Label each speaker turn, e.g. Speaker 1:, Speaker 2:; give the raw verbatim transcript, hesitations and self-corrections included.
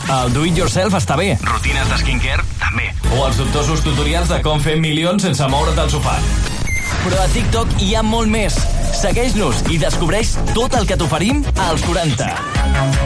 Speaker 1: El do-it-yourself està bé.
Speaker 2: Rutines de skincare, també.
Speaker 1: O els dubtosos tutorials de com fer milions sense moure't del sofà. Però a TikTok hi ha molt més. Segueix-nos i descobreix tot el que t'oferim als quaranta.